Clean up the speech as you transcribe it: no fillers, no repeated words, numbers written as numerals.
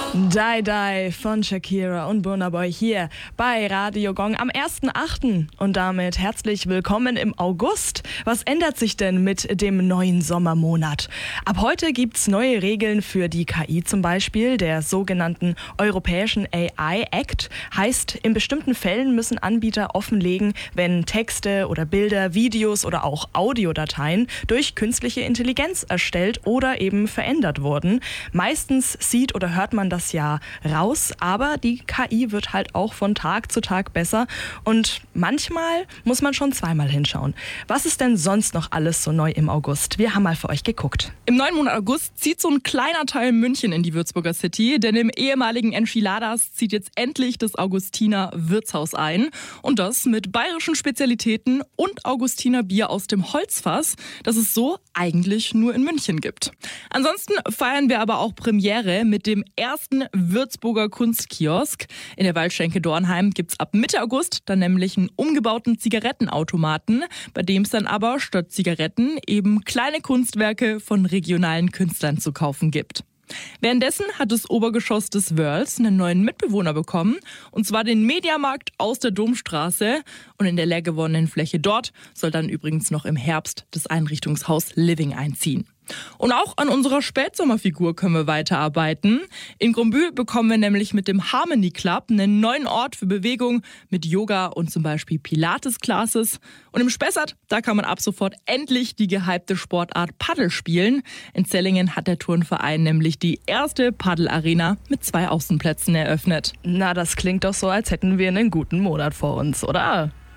Die Die von Shakira und Burna Boy hier bei Radio Gong am 1.8. Und damit herzlich willkommen im August. Was ändert sich denn mit dem neuen Sommermonat? Ab heute gibt's neue Regeln für die KI zum Beispiel. Der sogenannten Europäischen AI Act heißt, in bestimmten Fällen müssen Anbieter offenlegen, wenn Texte oder Bilder, Videos oder auch Audiodateien durch künstliche Intelligenz erstellt oder eben verändert wurden. Meistens sieht oder hört man das ja raus, aber die KI wird halt auch von Tag zu Tag besser und manchmal muss man schon zweimal hinschauen. Was ist denn sonst noch alles so neu im August? Wir haben mal für euch geguckt. Im neuen Monat August zieht so ein kleiner Teil München in die Würzburger City, denn im ehemaligen Enchiladas zieht jetzt endlich das Augustiner Wirtshaus ein und das mit bayerischen Spezialitäten und Augustiner Bier aus dem Holzfass, das es so eigentlich nur in München gibt. Ansonsten feiern wir aber auch Premiere mit dem ersten Würzburger Kunstkiosk. In der Waldschenke Dornheim gibt's ab Mitte August dann nämlich einen umgebauten Zigarettenautomaten, bei dem es dann aber statt Zigaretten eben kleine Kunstwerke von regionalen Künstlern zu kaufen gibt. Währenddessen hat das Obergeschoss des Wörls einen neuen Mitbewohner bekommen, und zwar den Mediamarkt aus der Domstraße. Und in der leer gewordenen Fläche dort soll dann übrigens noch im Herbst das Einrichtungshaus Living einziehen. Und auch an unserer Spätsommerfigur können wir weiterarbeiten. In Grombühl bekommen wir nämlich mit dem Harmony Club einen neuen Ort für Bewegung mit Yoga und zum Beispiel Pilates-Classes. Und im Spessart, da kann man ab sofort endlich die gehypte Sportart Paddel spielen. In Zellingen hat der Turnverein nämlich die erste Paddelarena mit 2 Außenplätzen eröffnet. Na, das klingt doch so, als hätten wir einen guten Monat vor uns, oder?